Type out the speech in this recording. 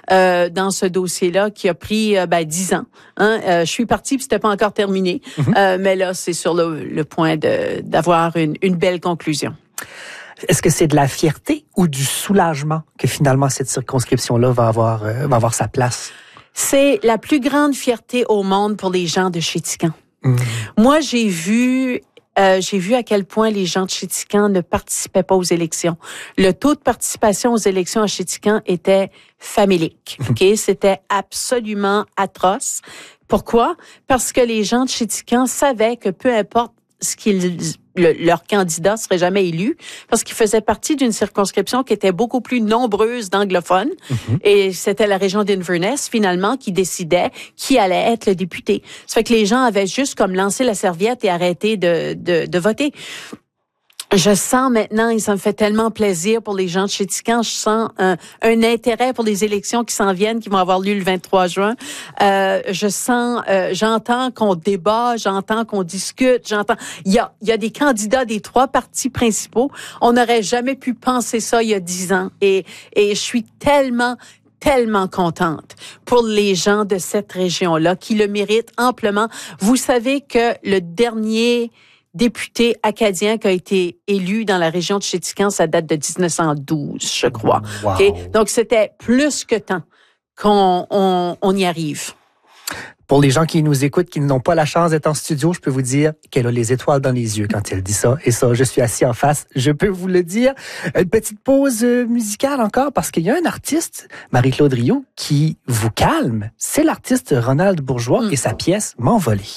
dans ce dossier-là qui a pris 10 ans. Je suis partie puis c'était pas encore terminé, mais là c'est sur le point d'avoir une belle conclusion. Est-ce que c'est de la fierté ou du soulagement que finalement cette circonscription-là va avoir sa place? C'est la plus grande fierté au monde pour les gens de Chéticamp. Moi, j'ai vu à quel point les gens de Chéticamp ne participaient pas aux élections. Le taux de participation aux élections à Chéticamp était famélique. C'était absolument atroce. Pourquoi? Parce que les gens de Chéticamp savaient que peu importe leur candidat serait jamais élu, parce qu'il faisait partie d'une circonscription qui était beaucoup plus nombreuse d'anglophones, et c'était la région d'Inverness, finalement, qui décidait qui allait être le député. Ça fait que les gens avaient juste comme lancé la serviette et arrêté de voter. Je sens maintenant, et ça me fait tellement plaisir pour les gens de Chéticamp, je sens un intérêt pour les élections qui s'en viennent, qui vont avoir lieu le 23 juin. J'entends qu'on débat, j'entends qu'on discute, il y a des candidats des 3 partis principaux. On n'aurait jamais pu penser ça il y a 10 ans. Et je suis tellement contente pour les gens de cette région-là qui le méritent amplement. Vous savez que le dernier député acadien qui a été élu dans la région de Chéticamp, ça date de 1912, je crois. Wow. Okay? Donc, c'était plus que temps qu'on y arrive. Pour les gens qui nous écoutent, qui n'ont pas la chance d'être en studio, je peux vous dire qu'elle a les étoiles dans les yeux quand elle dit ça. Et ça, je suis assis en face, je peux vous le dire. Une petite pause musicale encore, parce qu'il y a un artiste, Marie-Claude Rioux, qui vous calme. C'est l'artiste Ronald Bourgeois et sa pièce « M'envoler ».